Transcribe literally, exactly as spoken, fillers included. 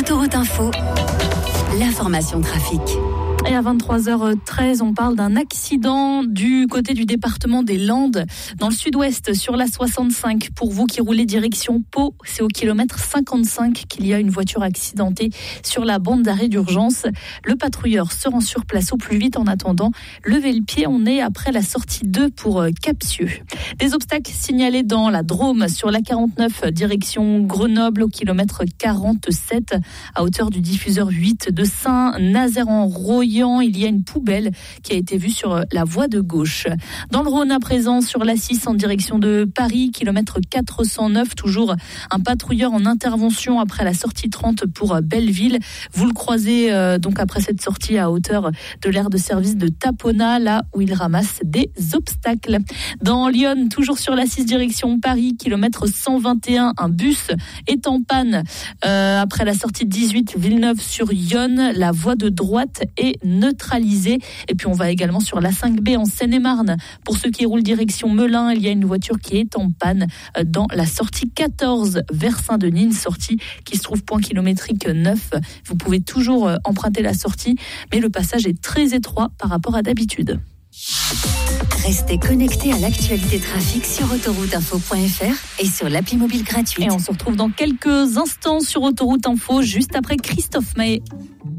Autoroute Info, l'information trafic. Et à vingt-trois heures treize, on parle d'un accident du côté du département des Landes, dans le sud-ouest, sur la soixante-cinq. Pour vous qui roulez direction Pau, c'est au kilomètre cinquante-cinq qu'il y a une voiture accidentée sur la bande d'arrêt d'urgence. Le patrouilleur se rend sur place au plus vite. En attendant, levez le pied, on est après la sortie deux pour Capsieux. Des obstacles signalés dans la Drôme, sur la quarante-neuf, direction Grenoble, au kilomètre quarante-sept, à hauteur du diffuseur huit de Saint-Nazaire-en-Royan. Il y a une poubelle qui a été vue sur la voie de gauche. Dans le Rhône à présent, sur l'A six en direction de Paris, kilomètre quatre cent neuf, toujours un patrouilleur en intervention après la sortie trente pour Belleville. Vous le croisez euh, donc après cette sortie à hauteur de l'aire de service de Tapona, là où il ramasse des obstacles. Dans Lyon, toujours sur l'A six direction Paris, kilomètre cent vingt et un, un bus est en panne euh, après la sortie dix-huit Villeneuve-sur-Yonne. La voie de droite est neutralisée. Et puis on va également sur la cinq B en Seine-et-Marne. Pour ceux qui roulent direction Melun, il y a une voiture qui est en panne dans la sortie quatorze vers Saint-Denis, une sortie qui se trouve point kilométrique neuf. Vous pouvez toujours emprunter la sortie, mais le passage est très étroit par rapport à d'habitude. Restez connectés à l'actualité trafic sur autoroute info point f r et sur l'appli mobile gratuite. Et on se retrouve dans quelques instants sur Autoroute Info, juste après Christophe Maé.